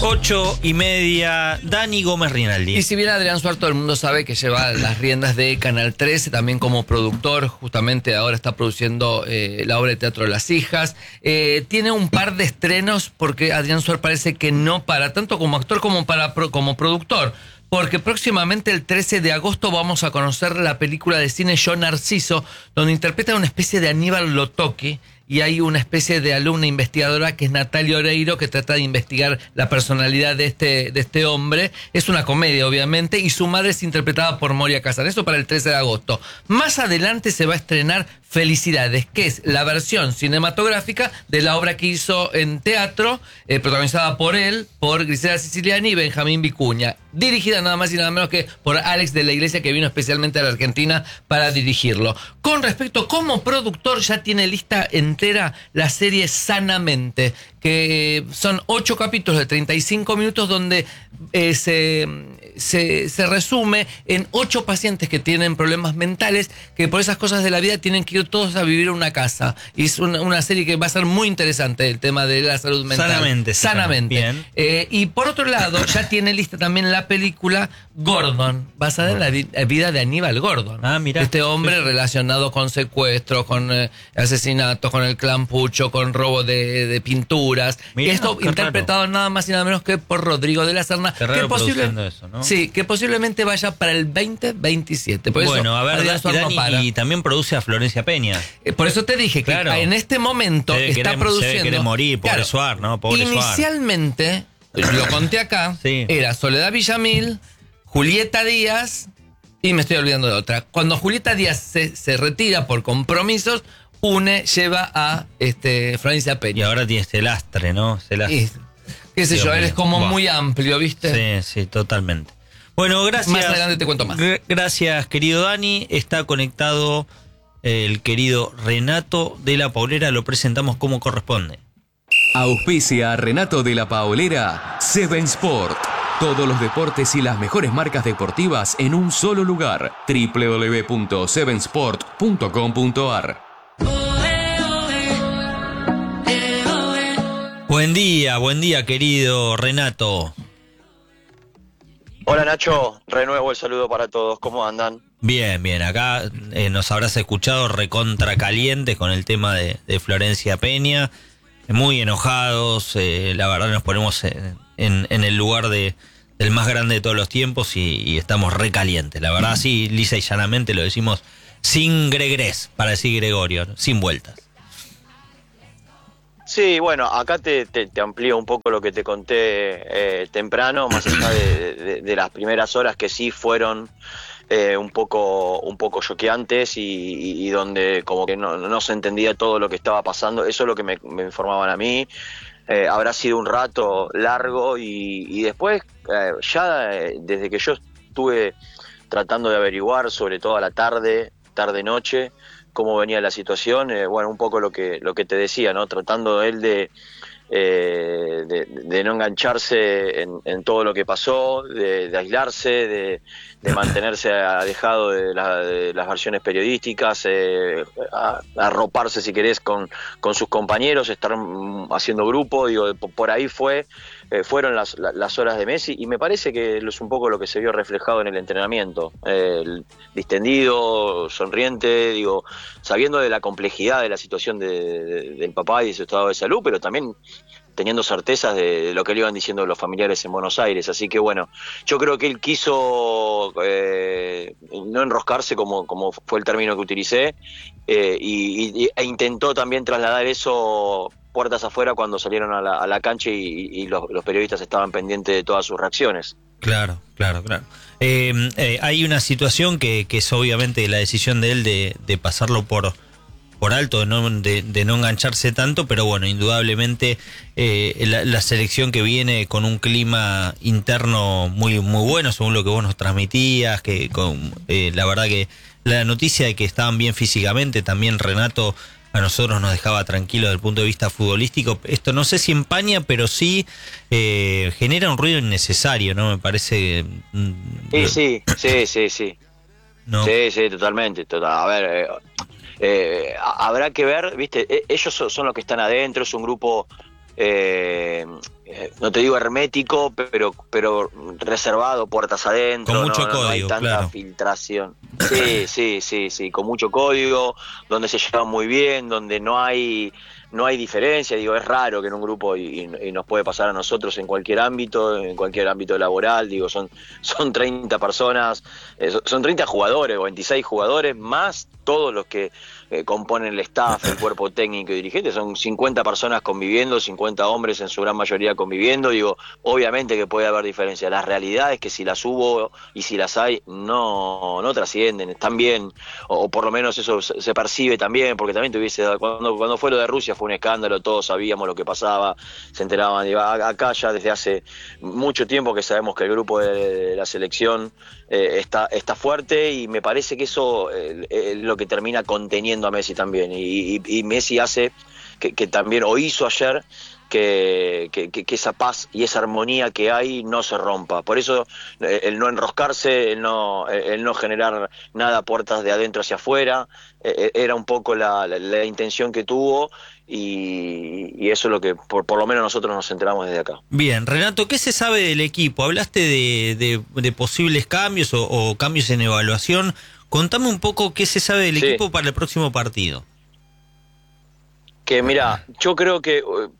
8:30, Dani Gómez Rinaldi. Y si bien Adrián Suar, todo el mundo sabe que lleva las riendas de Canal 13, también como productor, justamente ahora está produciendo la obra de teatro Las Hijas. Tiene un par de estrenos porque Adrián Suar parece que no para, tanto como actor como como productor. Porque próximamente el 13 de agosto vamos a conocer la película de cine Yo Narciso, donde interpreta una especie de Aníbal Lotoki, y hay una especie de alumna investigadora que es Natalia Oreiro, que trata de investigar la personalidad de este hombre. Es una comedia, obviamente, y su madre es interpretada por Moria Kazan. Eso para el 13 de agosto. Más adelante se va a estrenar Felicidades, que es la versión cinematográfica de la obra que hizo en teatro, protagonizada por él, por Griselda Siciliani y Benjamín Vicuña, dirigida nada más y nada menos que por Alex de la Iglesia, que vino especialmente a la Argentina para dirigirlo. Con respecto, como productor, ya tiene lista entera la serie Sanamente, que son 8 capítulos de 35 minutos donde se resume en 8 pacientes que tienen problemas mentales, que por esas cosas de la vida tienen que ir todos a vivir a una casa. Y es una serie que va a ser muy interesante, el tema de la salud mental. Sanamente. Bien. Y por otro lado, ya tiene lista también la película Gordon, basada en la vida de Aníbal Gordon. Ah, mira. Este hombre relacionado con secuestros, con asesinatos, con el clan Pucho, con robo de pinturas. Mirá, esto interpretado raro, nada más y nada menos que por Rodrigo de la Serna, que eso, ¿no? Sí, que posiblemente vaya para el 2027. Por bueno, eso, a ver, Dani, y también produce a Florencia Peña. Por eso te dije que en este momento está produciendo. Quiere morir, pobre Suar, ¿no? Pobre inicialmente, lo conté acá, era Soledad Villamil, Julieta Díaz, y me estoy olvidando de otra. Cuando Julieta Díaz se retira por compromisos, lleva a Florencia Peña. Y ahora tiene este lastre, ¿no? Qué sé yo, él es como muy amplio, ¿viste? Sí, totalmente. Bueno, gracias. Más adelante te cuento más. Gracias, querido Dani. Está conectado el querido Renato de la Paulera. Lo presentamos como corresponde. Auspicia a Renato de la Paulera, Seven Sport. Todos los deportes y las mejores marcas deportivas en un solo lugar. www.sevensport.com.ar. Buen día, querido Renato. Hola Nacho, renuevo el saludo para todos, ¿cómo andan? Bien, acá nos habrás escuchado recontra calientes con el tema de Florencia Peña, muy enojados, la verdad nos ponemos en el lugar del más grande de todos los tiempos y estamos recalientes, la verdad sí, lisa y llanamente lo decimos sin gregrés, para decir Gregorio, sin vueltas. Sí, bueno, acá te amplío un poco lo que te conté temprano, más allá de las primeras horas que sí fueron un poco choqueantes y donde como que no se entendía todo lo que estaba pasando. Eso es lo que me informaban a mí. Habrá sido un rato largo y después ya desde que yo estuve tratando de averiguar, sobre todo a la tarde-noche, cómo venía la situación, bueno, un poco lo que te decía, ¿no? Tratando él de no engancharse en todo lo que pasó, de aislarse, de mantenerse alejado de las versiones periodísticas, arroparse, si querés, con sus compañeros, estar haciendo grupo, digo, por ahí fueron las horas de Messi, y me parece que es un poco lo que se vio reflejado en el entrenamiento, distendido, sonriente, digo, sabiendo de la complejidad de la situación del papá y de su estado de salud, pero también teniendo certezas de lo que le iban diciendo los familiares en Buenos Aires. Así que bueno, yo creo que él quiso no enroscarse, como fue el término que utilicé, e intentó también trasladar eso puertas afuera cuando salieron a la cancha y los periodistas estaban pendientes de todas sus reacciones. Claro. Hay una situación que es obviamente la decisión de él de pasarlo por alto, de no engancharse tanto, pero bueno, indudablemente la selección que viene con un clima interno muy bueno, según lo que vos nos transmitías, la verdad que la noticia de que estaban bien físicamente, también Renato a nosotros nos dejaba tranquilos desde el punto de vista futbolístico. Esto no sé si empaña, pero sí genera un ruido innecesario, ¿no? Me parece... Sí. ¿No? Sí, totalmente. A ver, habrá que ver, ¿viste? Ellos son los que están adentro, es un grupo no te digo hermético, pero reservado, puertas adentro. Con mucho no hay código, tanta claro. filtración. Sí, con mucho código, donde se llevan muy bien, donde no hay diferencia. Digo, es raro que en un grupo, y nos puede pasar a nosotros en cualquier ámbito laboral, digo, son 30 personas, son 30 jugadores o 26 jugadores, más todos los que componen el staff, el cuerpo técnico y dirigente, son 50 personas conviviendo, 50 hombres en su gran mayoría conviviendo. Digo, obviamente que puede haber diferencia. La realidad es que si las hubo y si las hay, no trascienden, están bien, o por lo menos eso se percibe también, porque también cuando fue lo de Rusia fue un escándalo, todos sabíamos lo que pasaba, se enteraban. Digo, acá ya desde hace mucho tiempo que sabemos que el grupo de la selección está fuerte, y me parece que eso es lo que termina conteniendo a Messi también, y Messi hace que también, o hizo ayer, que esa paz y esa armonía que hay no se rompa. Por eso el no enroscarse, el no generar nada puertas de adentro hacia afuera, era un poco la intención que tuvo, y eso es lo que por lo menos nosotros nos enteramos desde acá. Bien, Renato, ¿qué se sabe del equipo? Hablaste de posibles cambios o cambios en evaluación. Contame un poco qué se sabe del equipo para el próximo partido. Que mira, yo creo que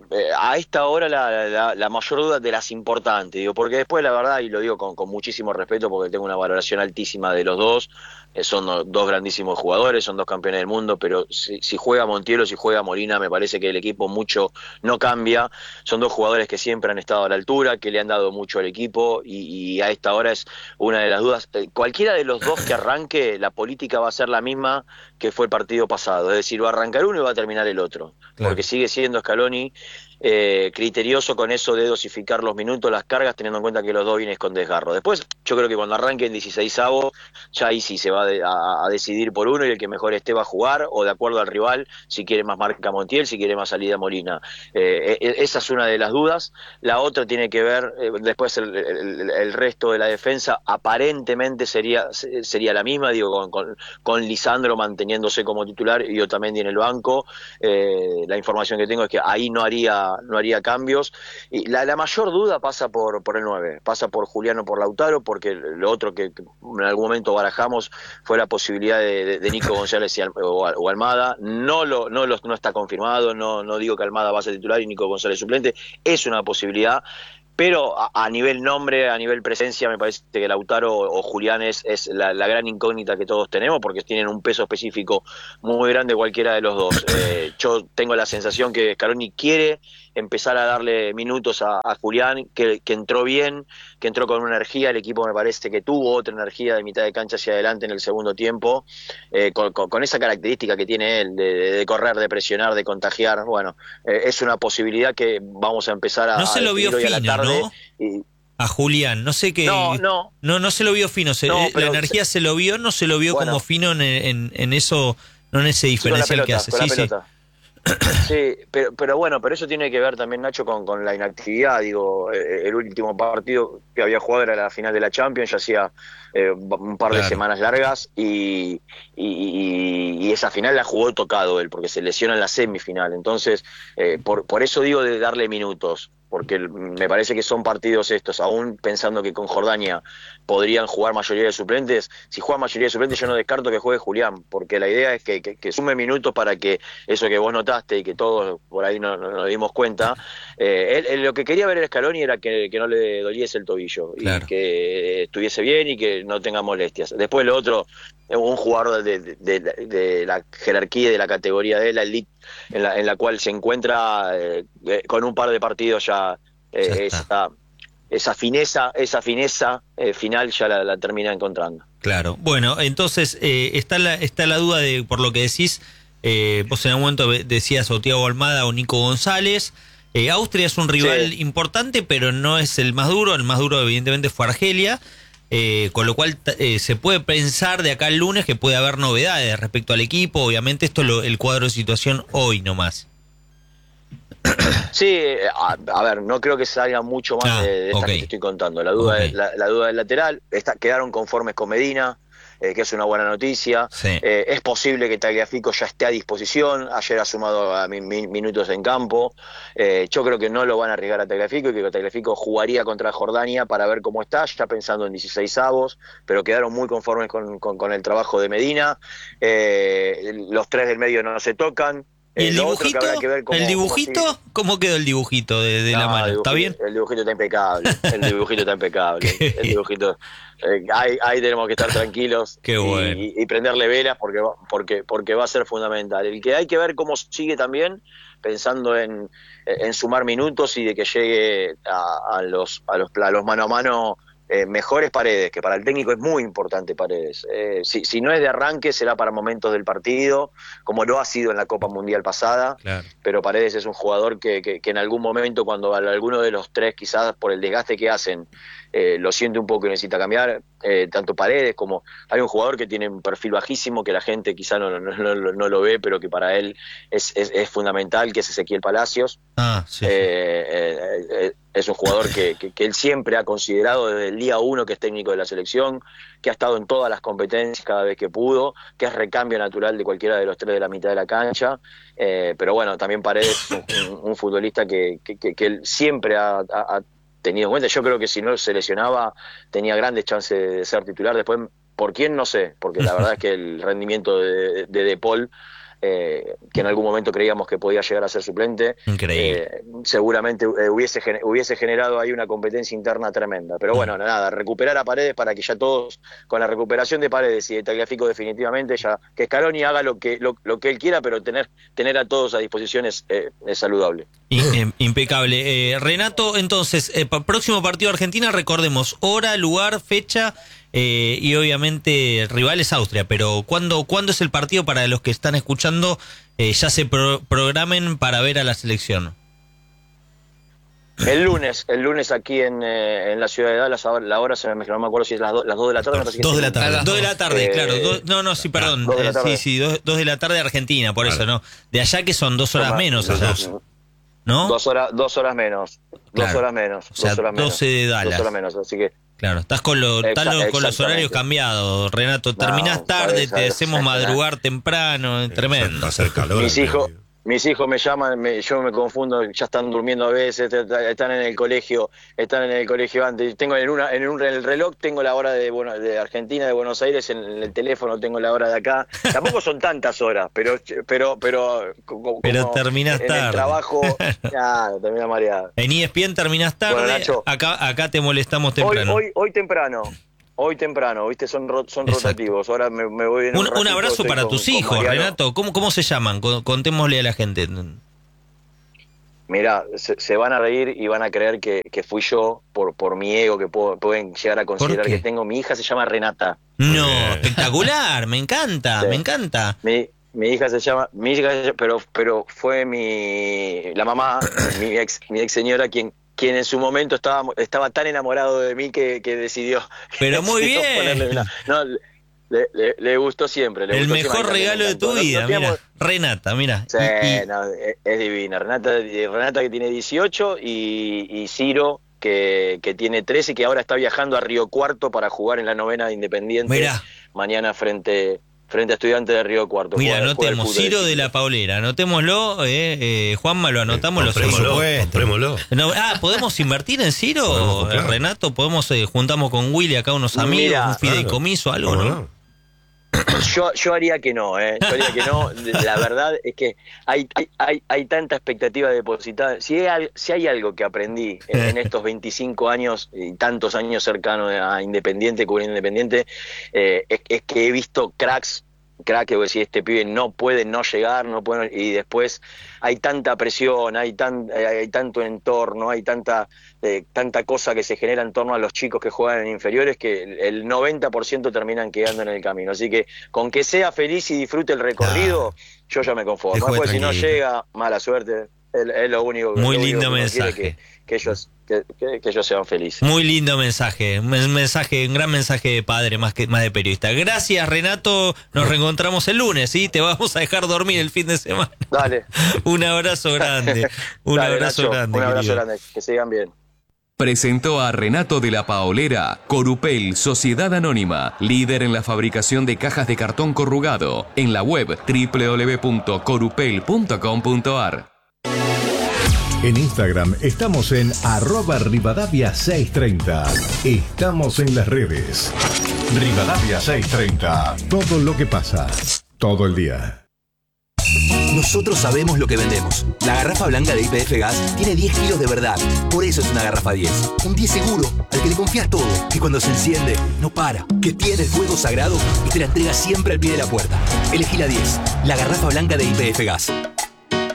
a esta hora la mayor duda de las importantes, digo, porque después la verdad, y lo digo con muchísimo respeto porque tengo una valoración altísima de los dos, son dos grandísimos jugadores, son dos campeones del mundo, pero si juega Montiel o si juega Molina, me parece que el equipo mucho no cambia. Son dos jugadores que siempre han estado a la altura, que le han dado mucho al equipo, y a esta hora es una de las dudas. Cualquiera de los dos que arranque, la política va a ser la misma que fue el partido pasado, es decir, va a arrancar uno y va a terminar el otro, claro, porque sigue siendo Scaloni criterioso con eso de dosificar los minutos, las cargas, teniendo en cuenta que los dos vienen con desgarro. Después, yo creo que cuando arranque el 16avo, ya ahí sí se va a decidir por uno, y el que mejor esté va a jugar, o de acuerdo al rival, si quiere más marca Montiel, si quiere más salida Molina. Esa es una de las dudas. La otra tiene que ver, después el resto de la defensa aparentemente sería la misma, digo, con Lisandro manteniéndose como titular y Otamendi en el banco. La información que tengo es que ahí no haría cambios, y la mayor duda pasa por el 9, pasa por Julián o por Lautaro, porque lo otro que en algún momento barajamos fue la posibilidad de Nico González o Almada. No está confirmado, no digo que Almada va a ser titular y Nico González suplente, es una posibilidad. Pero a nivel nombre, a nivel presencia, me parece que Lautaro o Julián es la gran incógnita que todos tenemos, porque tienen un peso específico muy grande cualquiera de los dos. Yo tengo la sensación que Scaloni quiere empezar a darle minutos a Julián, que entró bien, que entró con una energía. El equipo me parece que tuvo otra energía de mitad de cancha hacia adelante en el segundo tiempo, con esa característica que tiene él de correr, de presionar, de contagiar. Bueno, es una posibilidad que vamos a empezar a... No se lo vio fino, ¿no? A Julián, no sé qué. No se lo vio fino. La energía se lo vio, no se lo vio como fino en eso, no en ese diferencial que hace. Sí. Sí, pero eso tiene que ver también, Nacho, con la inactividad. Digo, el último partido que había jugado era la final de la Champions, ya hacía un par de semanas largas, y esa final la jugó tocado él, porque se lesiona en la semifinal. Entonces, por eso digo de darle minutos, porque me parece que son partidos estos, aún pensando que con Jordania podrían jugar mayoría de suplentes. Si juega mayoría de suplentes, yo no descarto que juegue Julián, porque la idea es que sume minutos para que eso que vos notaste y que todos por ahí nos dimos cuenta, él lo que quería ver el Scaloni era que no le doliese el tobillo, claro, y que estuviese bien y que no tenga molestias. Después lo otro, un jugador de la jerarquía y de la categoría de la elite en la cual se encuentra, con un par de partidos ya esa fineza final ya la termina encontrando. Claro. Bueno, entonces está la duda de, por lo que decís, vos en algún momento decías o Thiago Almada o Nico González. Austria es un rival importante, pero no es el más duro evidentemente fue Argelia. Con lo cual se puede pensar de acá al lunes que puede haber novedades respecto al equipo. Obviamente esto es el cuadro de situación hoy nomás. Sí, a ver, no creo que salga mucho más de esta que te estoy contando. La duda es la duda del lateral. Quedaron conformes con Medina. que es una buena noticia. Sí. Es posible que Tagliafico ya esté a disposición, ayer ha sumado a minutos en campo. Yo creo que no lo van a arriesgar a Tagliafico y que Tagliafico jugaría contra Jordania para ver cómo está, ya pensando en 16avos, pero quedaron muy conformes con el trabajo de Medina. Los tres del medio no se tocan. ¿Y el Lo otro que dibujito? habrá que ver ¿El dibujito? ¿Cómo quedó el dibujito de la mano? ¿Está bien? El dibujito está impecable. El dibujito está impecable. El dibujito. Ahí tenemos que estar tranquilos. Qué bueno. y prenderle velas porque va a ser fundamental. El que hay que ver cómo sigue también, pensando en sumar minutos y de que llegue a los mano a mano. Mejores Paredes, que para el técnico es muy importante Paredes. Si no es de arranque, será para momentos del partido, como lo ha sido en la Copa Mundial pasada. Claro. Pero Paredes es un jugador que en algún momento, cuando alguno de los tres, quizás por el desgaste que hacen, lo siente un poco y necesita cambiar, tanto Paredes como... Hay un jugador que tiene un perfil bajísimo, que la gente quizá no lo ve, pero que para él es fundamental, que es Ezequiel Palacios. Sí. Es un jugador que él siempre ha considerado desde el día 1 que es técnico de la selección, que ha estado en todas las competencias cada vez que pudo, que es recambio natural de cualquiera de los tres de la mitad de la cancha. Pero bueno, también Paredes es un futbolista que él siempre ha tenido en cuenta. Yo creo que si no se lesionaba tenía grandes chances de ser titular. Después, ¿por quién? No sé, porque la verdad es que el rendimiento de Paul, que en algún momento creíamos que podía llegar a ser suplente, seguramente hubiese generado ahí una competencia interna tremenda. Pero bueno, nada, recuperar a Paredes para que ya todos, con la recuperación de Paredes y de Tagliafico definitivamente, ya que Scaloni haga lo que él quiera, pero tener a todos a disposición es saludable. Impecable. Renato, entonces, próximo partido de Argentina, recordemos hora, lugar, fecha y obviamente rival es Austria, pero ¿cuándo es el partido para los que están escuchando? Ya se programen para ver a la selección. El lunes aquí en la ciudad de Dallas, la hora no me acuerdo si es las 2 de la tarde. 2 de la tarde. 2 de la tarde, claro. Sí, perdón. 2 de la tarde. Sí, 2 de la tarde Argentina, por eso, ¿no? De allá que son 2 horas menos allá, ¿no? 2 horas menos. Claro. 2 horas menos. O sea, 2 horas menos. 12 de Dallas. 2 horas menos, así que... Claro, estás con los horarios cambiados, Renato. Terminás tarde, te hacemos madrugar temprano, tremendo. Va a ser calor. Mis hijos me llaman, yo me confundo, ya están durmiendo a veces, están en el colegio antes. Tengo en el reloj tengo la hora de Argentina, de Buenos Aires, en el teléfono tengo la hora de acá. Tampoco son tantas horas, pero terminás en tarde. El trabajo, termina mareado. En ESPN terminás tarde, bueno, Nacho, acá te molestamos temprano. Hoy temprano, viste, son rotativos. Ahora me voy en un abrazo para tus hijos, Renato. ¿Cómo se llaman? Contémosle a la gente. Mirá, se van a reír y van a creer que fui yo por mi ego, que pueden llegar a considerar que tengo. Mi hija se llama Renata. No, espectacular, me encanta, sí. Me encanta. Mi hija se llama, pero fue la mamá, mi ex señora quien en su momento estaba tan enamorado de mí que decidió. Pero muy bien. Le gustó siempre. El mejor regalo de tu vida, mira. Renata, mira. Sí, es divina. Renata que tiene 18 y Ciro que tiene 13, que ahora está viajando a Río Cuarto para jugar en la novena de Independiente. Mirá. Mañana frente a Estudiantes de Río Cuarto. Mira, anotemos, Ciro de la Paulera, anotémoslo, Juanma, lo anotamos. Comprémoslo. No, ¿podemos invertir en Ciro, claro. Renato? ¿Podemos, juntamos con Willy acá unos amigos, un fideicomiso, algo, ¿no? Yo haría que no, Yo haría que no. La verdad es que hay tanta expectativa depositada. Si hay algo que aprendí en estos 25 años y tantos años cercanos a Independiente, cubriendo Independiente, es que he visto cracks que voy a decir, este pibe no puede no llegar, y después hay tanta presión, hay tanto entorno, hay tanta cosa que se genera en torno a los chicos que juegan en inferiores, que el 90% terminan quedando en el camino. Así que con que sea feliz y disfrute el recorrido, yo ya me conformo. Después, si no llega, mala suerte. Es lo único que muy lindo mensaje. Que ellos sean felices. Muy lindo mensaje, un gran mensaje de padre más de periodista. Gracias, Renato, nos reencontramos el lunes, ¿sí? Te vamos a dejar dormir el fin de semana. Dale. Un abrazo grande. Un abrazo Nacho, grande. Un abrazo grande, que sigan bien. Presentó a Renato de la Paolera, Corupel, Sociedad Anónima, líder en la fabricación de cajas de cartón corrugado, en la web www.corupel.com.ar. En Instagram estamos en @Rivadavia630. Estamos en las redes. Rivadavia630. Todo lo que pasa, todo el día. Nosotros sabemos lo que vendemos. La garrafa blanca de YPF Gas tiene 10 kilos de verdad. Por eso es una garrafa 10. Un 10 seguro, al que le confías todo. Que cuando se enciende, no para. Que tiene el fuego sagrado y te la entrega siempre al pie de la puerta. Elegí la 10, la garrafa blanca de YPF Gas.